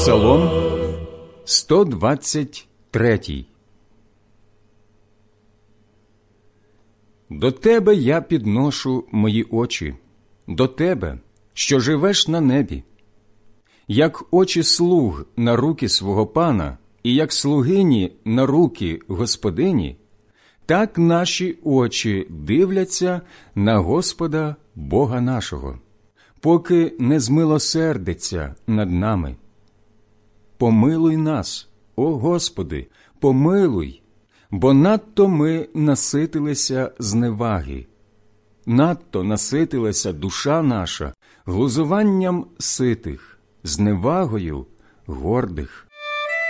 Псалом 123. До Тебе я підношу мої очі, до Тебе, що живеш на небі. Як очі слуг на руки свого пана, і як слугині на руки господині, так наші очі дивляться на Господа Бога нашого, поки не змилосердиться над нами. Помилуй нас, о Господи, помилуй, бо надто ми наситилися зневаги, надто наситилася душа наша глузуванням ситих, зневагою гордих.